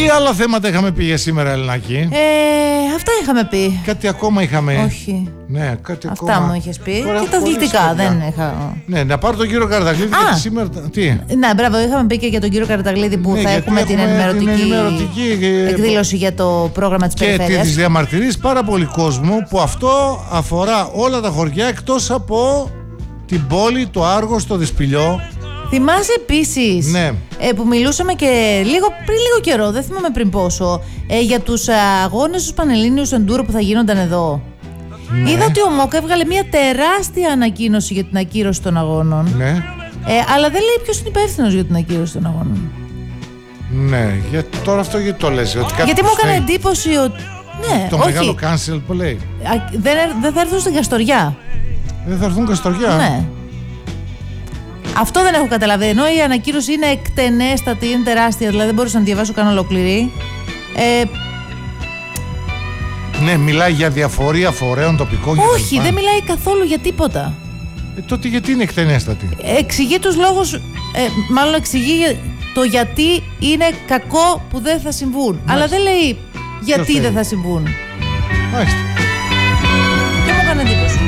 άλλα θέματα είχαμε πει για σήμερα, Ελληνάκη? Αυτά είχαμε πει. Κάτι ακόμα είχαμε. Όχι. Ναι, κάτι Αυτά ακόμα. μου είχες πει. Τώρα Και τα αθλητικά δεν είχα. Ναι, να πάρω τον κύριο Καρταγλίδη γιατί σήμερα. Τι? Ναι, μπράβο, είχαμε πει και για τον κύριο Καρταγλίδη που Ναι, θα γιατί έχουμε την ενημερωτική εκδήλωση για το πρόγραμμα της περιφέρειας. Και τις διαμαρτυρίες πάρα πολύ κόσμο που αυτό αφορά όλα τα χωριά εκτός από την πόλη, το Άργος, το Δεσπηλιό. Θυμάσαι επίσης, ναι, που μιλούσαμε και πριν λίγο καιρό, δεν θυμάμαι πριν πόσο, για τους αγώνες τους Πανελλήνιους Εντούρο που θα γίνονταν εδώ. Ναι. Είδα ότι ο ΜΟΚ έβγαλε μια τεράστια ανακοίνωση για την ακύρωση των αγώνων. Ναι. Αλλά δεν λέει ποιος είναι υπεύθυνος για την ακύρωση των αγώνων. Ναι, τώρα αυτό γιατί το λες? Γιατί μου έκανε εντύπωση ότι. Ναι, το μεγάλο cancel που λέει. Δεν θα έρθουν στην Καστοριά. Δεν θα έρθουν Καστοριά. Ναι. Αυτό δεν έχω καταλάβει. Ενώ η ανακοίνωση είναι εκτενέστατη, είναι τεράστια, δηλαδή δεν μπορούσα να διαβάσω καν ολόκληρη. Ναι, μιλάει για διαφορία φορέων τοπικών. Όχι, δεν μιλάει καθόλου για τίποτα. Τότε γιατί είναι εκτενέστατη? Εξηγεί τους λόγους, μάλλον εξηγεί το γιατί είναι κακό που δεν θα συμβούν. Μάλιστα. Αλλά δεν λέει γιατί δεν θα συμβούν. Μάλιστα. Και μου έκανε εντύπωση.